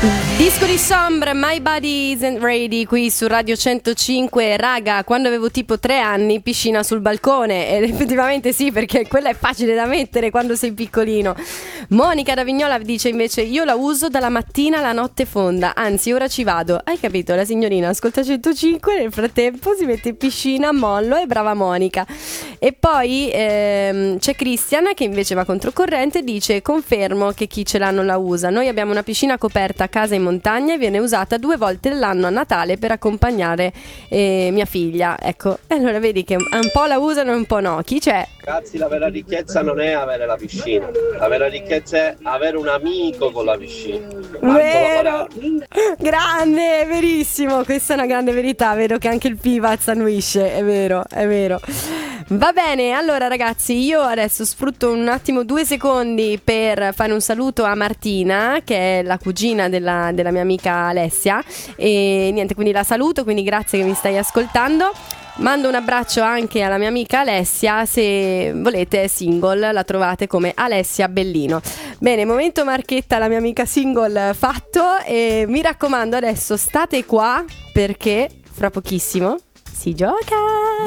Disco di Sombre, My Body Isn't Ready, qui su Radio 105. Raga, quando avevo tipo 3 anni, piscina sul balcone. Ed effettivamente sì, perché quella è facile da mettere quando sei piccolino. Monica da Vignola dice invece: io la uso dalla mattina alla notte fonda, anzi ora ci vado. Hai capito? La signorina ascolta 105, nel frattempo si mette in piscina, mollo, e brava Monica. E poi c'è Cristian che invece va controcorrente e dice: confermo che chi ce l'ha non la usa. Noi abbiamo una piscina coperta a casa in montagna e viene usata 2 volte all'anno a Natale per accompagnare mia figlia. Ecco, e allora vedi che un po' la usano e un po' no. Chi c'è? Ragazzi, la vera ricchezza non è avere la piscina, la vera ricchezza è avere un amico con la piscina. Vero, grande, verissimo, questa è una grande verità, vedo che anche il Pivaz annuisce, è vero, è vero. Va bene, allora ragazzi, io adesso sfrutto un attimo 2 secondi per fare un saluto a Martina, che è la cugina della mia amica Alessia, e niente, quindi la saluto, quindi grazie che mi stai ascoltando. Mando un abbraccio anche alla mia amica Alessia, se volete è single, la trovate come Alessia Bellino. Bene, momento marchetta, la mia amica single fatto, e mi raccomando adesso state qua perché fra pochissimo si gioca!